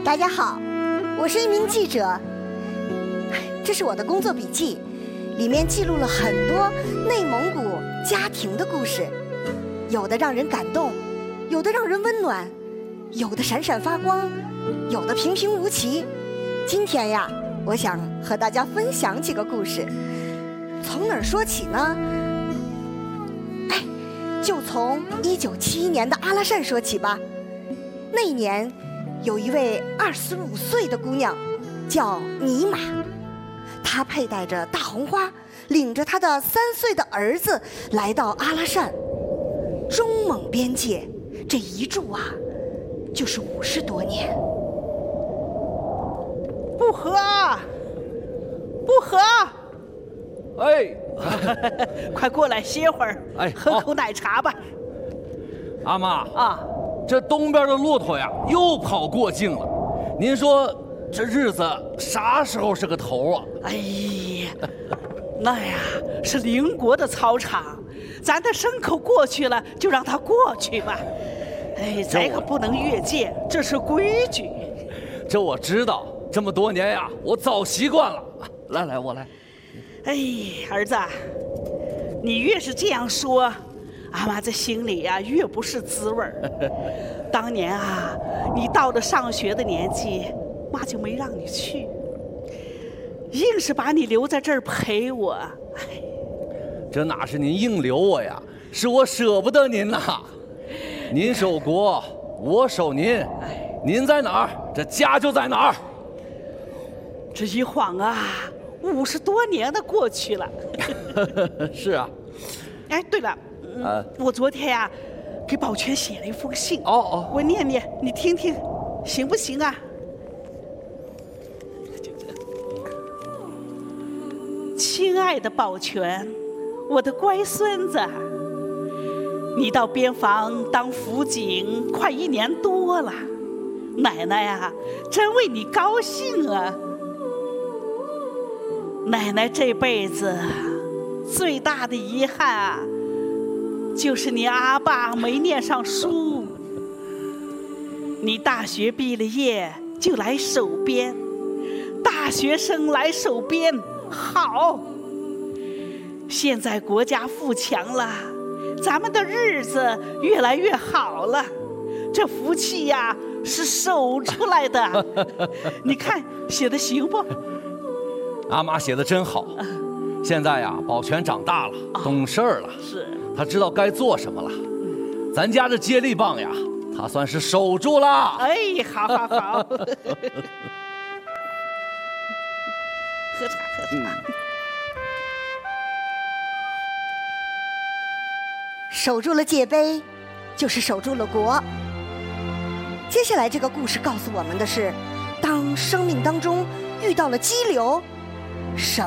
大家好，我是一名记者，这是我的工作笔记，里面记录了很多内蒙古家庭的故事，有的让人感动，有的让人温暖，有的闪闪发光，有的平平无奇。今天呀，我想和大家分享几个故事。从哪儿说起呢？就从1971年的阿拉善说起吧。那一年，有一位25岁的姑娘，叫尼玛。她佩戴着大红花，领着她的3岁的儿子来到阿拉善。中蒙边界，这一住啊，就是50多年。 不喝啊！不喝！ 哎， 快过来歇会儿，喝口奶茶吧。 阿妈啊， 这东边的骆驼呀又跑过境了，您说这日子啥时候是个头啊？ 哎呀，那呀是邻国的操场，咱的牲口过去了就让它过去吧。哎，咱可不能越界，这是规矩。 这我知道，这么多年呀，我早习惯了。来，我来。 哎，儿子，你越是这样说，阿妈这心里呀越不是滋味儿。当年啊，你到了上学的年纪，妈就没让你去，硬是把你留在这儿陪我。哎， 这哪是您硬留我呀，是我舍不得您呐。您守国，我守您，您在哪儿，这家就在哪儿。 这一晃啊，50多年的过去了。 是啊。 哎，对了，我昨天呀，给宝全写了一封信。我念念，你听听，行不行啊？亲爱的宝全，我的乖孙子，你到边防当辅警快1年多了，奶奶呀，真为你高兴啊！奶奶这辈子最大的遗憾啊，就是你阿爸没念上书。你大学毕了业就来守边，大学生来守边好。现在国家富强了，咱们的日子越来越好了，这福气呀是守出来的。你看写的行不？ 阿妈写的真好。现在呀，宝全长大了，懂事儿了， 是他知道该做什么了。咱家这接力棒呀，他算是守住了。 哎，好。喝茶。 守住了界碑，就是守住了国。接下来这个故事告诉我们的是，当生命当中遇到了激流，什